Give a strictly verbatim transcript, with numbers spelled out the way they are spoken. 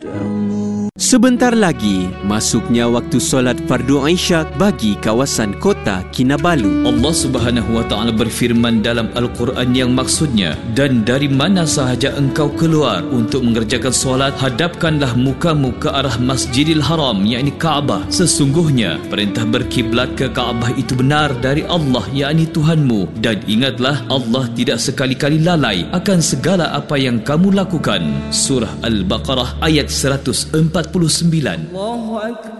Sebentar lagi, masuknya waktu solat fardu Isyak bagi kawasan kota Kinabalu. Allah Subhanahu wa taala berfirman dalam Al-Quran yang maksudnya, dan dari mana sahaja engkau keluar untuk mengerjakan solat, hadapkanlah mukamu ke arah Masjidil Haram, yakni Kaabah. Sesungguhnya perintah berkiblat ke Kaabah itu benar dari Allah, yakni Tuhanmu, dan ingatlah Allah tidak sekali-kali lalai akan segala apa yang kamu lakukan. Surah Al-Baqarah ayat seratus empat puluh sembilan.